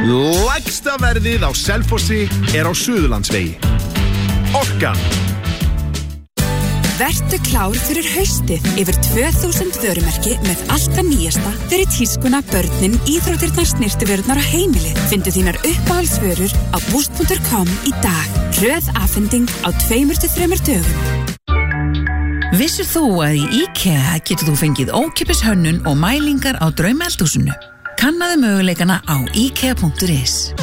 Lægsta verðið á Selfossi á Suðurlandsvegi. Orkan. Vertu klár fyrir haustið. Yfir 2000 vörumerki með alltaf nýjasta fyrir tískuna, börnin, íþróttirnar, snyrtivörurnar og heimilið. Findu þínar uppáhaldsvörur á boost.com í dag. Hröð afhending á 2-3 dögum. Vissir þú að í IKEA getur þú fengið ókeypis hönnun og mælingar á draumeldhúsinu? Kannaðu möguleikana á ikea.is.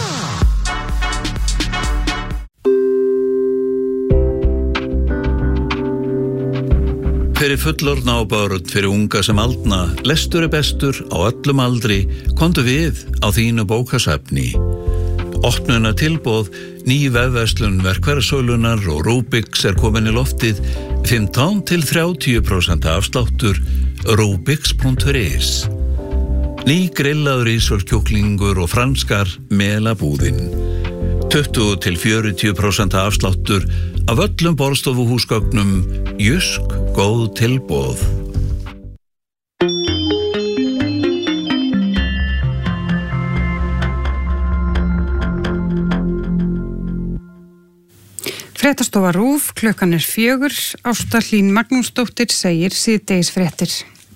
Fyrir fullorðna og börn, fyrir unga sem aldna, lestur bestur á öllum aldri, komdu við á þínu bókasafni. Opnuna tilboð, ný vefverslun verkfærasölunar og Rubix komin í loftið, 15-30% afsláttur, rubix.is. Ný grillaður ísölkjúklingur og franskar melabúðin. 20-40% afsláttur af öllum borðstofuhúsgögnum, Jysk, góð tilboð. Fréttastofa RÚV, klukkan 4, Ásta Hlín Magnúsdóttir segir síðdegisfréttir.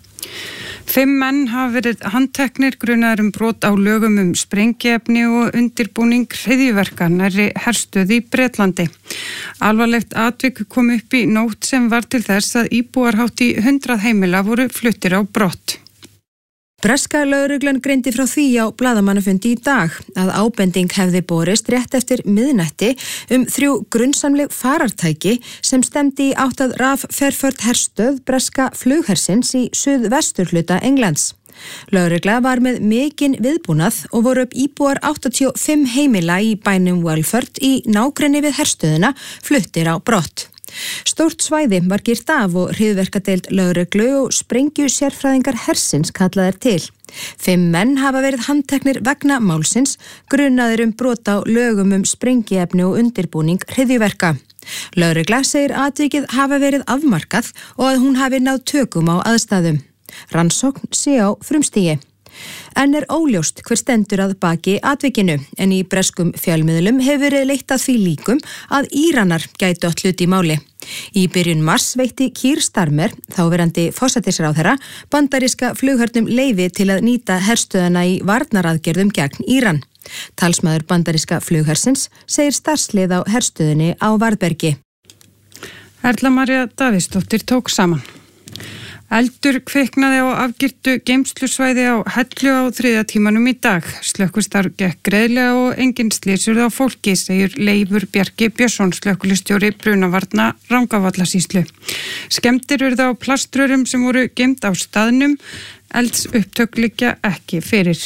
5 menn hafa verið handteknir grunaðir brot á lögum sprengiefni og undirbúning hryðjuverka nærri herstöð í Bretlandi. Alvarlegt atvik kom upp í nótt sem var til þess að íbúar hátt í 100 heimila voru fluttir á brott. Breska lögreglan greindi frá því á blaðamannafundi í dag að ábending hefði borist rétt eftir miðnætti 3 grunnsamleg farartæki sem stemdi í átt að RAF Fairford herstöð breska flughersins í suðvesturhluta Englands. Lögregla var með mikinn viðbúnað og voru upp íbúar 85 heimila í bænum Welford í nágrenni við herstöðina fluttir á brott. Stórt svæði var girt af og hryðjuverkadeild lögreglu og sprengju sérfræðingar hersins kallaðir til. 5 menn hafa verið handteknir vegna málsins, grunaðir brot á lögum sprengiefni og undirbúning hryðjuverka. Lögregla segir atvikið hafa verið afmarkað og að hún hafi náð tökum á aðstæðum. Rannsókn sé á frumstigi. En óljóst hver stendur að baki atvikinu, en í breskum fjölmiðlum hefur verið leitt að því líkum að Íranar gætu átt hlut í máli. Í byrjun mars veitti Keir Starmer, þáverandi forsætisráðherra, bandaríska flughernum leyfi til að nýta herstöðina í varnaraðgerðum gegn Íran. Talsmaður bandaríska flughersins segir starfslið á herstöðinni á Varðbergi. Erla María Davíðsdóttir tók saman. Eldur kviknaði á afgirtu geymslusvæði á Hellu á 3. tímanum í dag. Slökkvistarf gekk greiðlega og engin slys urðu á fólki, segir Leifur Bjarki Björnsson, slökkvilistjóri brunavarna Rangárvallasýslu. Skemmdir urðu á plaströrum sem voru geymd á staðnum, eldsupptök liggja ekki fyrir.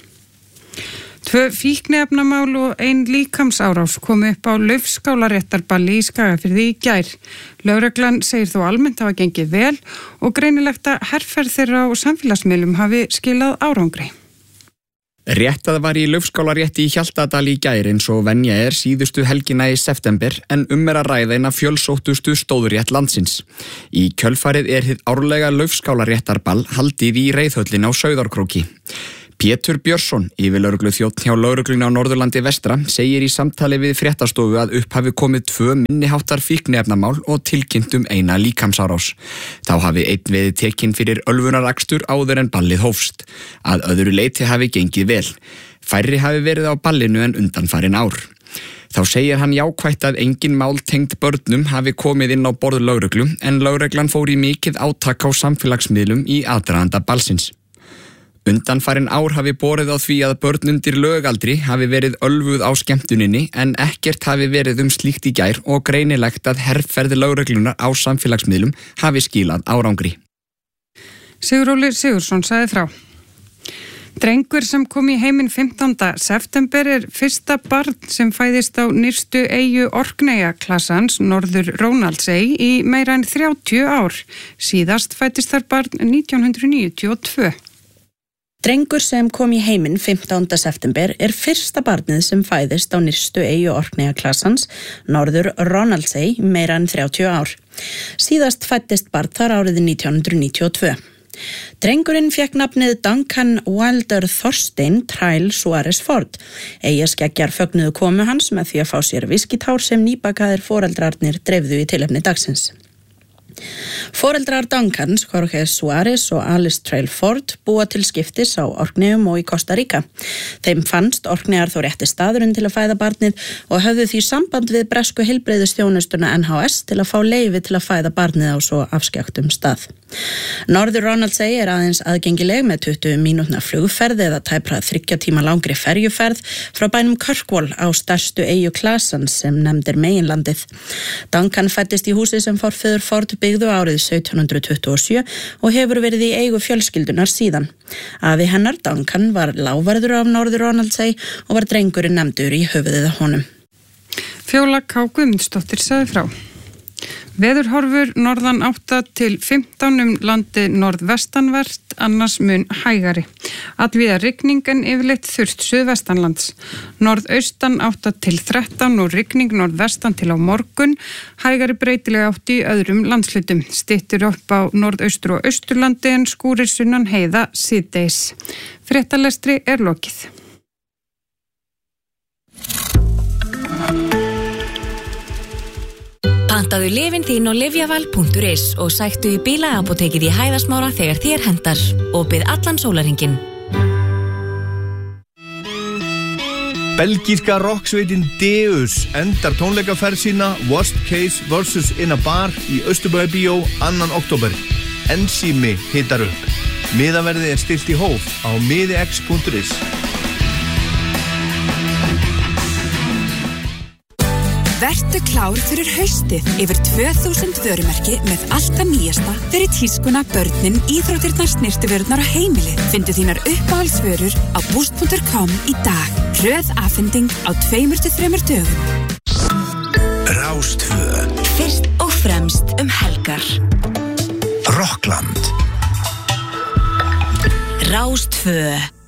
2 fíkniefnamál og 1 líkamsárás komu upp á Laufskálaréttarballi í Skagafirði í gær. Lögreglan segir þó almennt hafa gengið vel og greinilegt að herferð þeirra og samfélagsmiðlum hafi skilað árangri. Réttað var í Laufskálarétti í Hjaltadal í gær eins og venja síðustu helgina í september en að ræða eina fjölsóttustu stóðurétt landsins. Í kjölfarið hið árlega Laufskálaréttarball haldið í reiðhöllin á Sauðárkróki. Pétur Björnsson, yfirlögregluþjónn hjá lögreglunni á Norðurlandi vestra, segir í samtali við fréttastofu að upp hafi komið 2 minniháttar fíkniefnamál og tilkynnt 1 líkamsárás. Þá hafi 1 verið tekinn fyrir ölvunarakstur áður en ballið hófst. Að öðru leyti hafi gengið vel. Færri hafi verið á ballinu en undanfarin ár. Þá segir hann jákvætt að engin mál tengd börnum hafi komið inn á borð lögreglu en lögreglan fór í mikið átak á samfélagsmiðlum í aðdraganda ballsins. Undanfarin ár hafi borið á því að börn undir lögaldri hafi verið ölvuð á skemmtuninni en ekkert hafi verið slíkt í gær og greinilegt að herferð lögreglunar á samfélagsmiðlum hafi skilað árangri. Siguróli Sigursson sagði frá. Drengur sem kom í heiminn 15. september fyrsta barn sem fæðist á nyrstu eyju Orkneyjaklassans, Norður Ronaldsey, í meira en 30 ár. Síðast fæddist þar barn 1992. Drengur sem kom í heiminn 15. september fyrsta barnið sem fæðist á nyrstu eyju Orkneyjaklassans, Norður Ronaldsey, meira en 30 ár. Síðast fæddist barn þar árið 1992. Drengurinn fékk nafnið Duncan Wilder Thorstein Trail Suarez Ford. Eyjaskeggjar fögnuðu komu hans með því að fá sér viskítár sem nýbakaðir foreldrarnir dreifðu í tilefni dagsins. Foreldrar Duncans, Jorge Suarez og Alice Trail Ford búa til skiptis á Orkneyjum og í Costa Rica. Þeim fannst Orkneyjar þó rétti staðurinn til að fæða barnið og höfðu því samband við bresku heilbrigðisþjónustuna NHS til að fá leyfi til að fæða barnið á svo afskektum stað. Norður-Ronaldsey er aðeins aðgengileg með 20 mínútna flugferð eða tæpra 3 tíma langri ferjuferð frá bænum Kirkwall á stærstu eyju Klasans sem nefndir meginlandið. Duncan fæddist í húsi sem forfeður Ford byggðu árið 1727 og hefur verið í eigu fjölskyldunar síðan. Afi hennar, Duncan, var lávarður af Norður-Ronaldsey og var drengurinn nefndur í höfuðið á honum. Fjóla K. Guðmundsdóttir sagði frá. Veðurhorfur norðan 8 til 15 landi norðvestanvert, annars mun hægari. Allvíða rigning en yfirleitt þurrt suðvestanlands. Norðaustan 8 til 13 og rigning norðvestan til á morgun, hægari breytilega átt í öðrum landslutum. Styttir upp á norðaustur og austurlandi en skúrir sunnan heiða síðdegis. Fréttalestri er lokið. Pantaðu lyfin þín á lyfjaval.is og sæktu í bílaapótekið í Hæðasmára þegar þér hentar. Opið allan sólarhringinn. Belgíska rocksveitin Deus endar tónleikaferð sína Worst Case vs. In a Bar í Austurbæjarbíó 2. október. Ensími hitar upp. Miðaverðið er stillt í hóf á miðix.is. Vertu klár fyrir haustið. Yfir 2000 vörumerki með allt það nýjasta fyrir tískuna, börnin, íþróttirnar, snyrtivörurnar og heimilið. Findu þínar uppáhaldsvörur á boost.com í dag. Hröð afhending á 2-3 dögum. Rástvö. Fyrst og fremst helgar. Rockland. Rástvö.